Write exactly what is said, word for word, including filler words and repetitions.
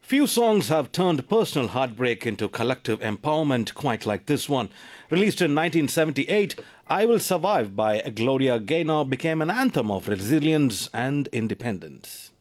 Few songs have turned personal heartbreak into collective empowerment quite like this one. Released in nineteen seventy-eight, I Will Survive by Gloria Gaynor became an anthem of resilience and independence.